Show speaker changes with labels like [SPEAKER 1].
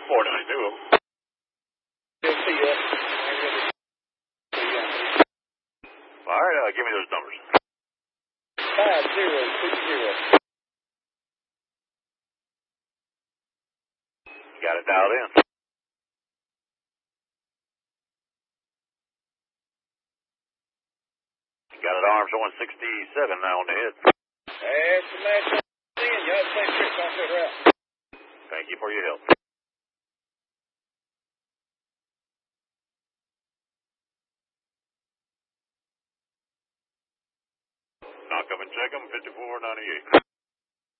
[SPEAKER 1] 492.
[SPEAKER 2] See ya.
[SPEAKER 1] All right, give me those numbers.
[SPEAKER 2] 5020.
[SPEAKER 1] Got it dialed in. Got it arms 167 now on the head.
[SPEAKER 2] That's the match in. You have the same trick off that route.
[SPEAKER 1] Thank you for your help. Knock up and check them, 5498.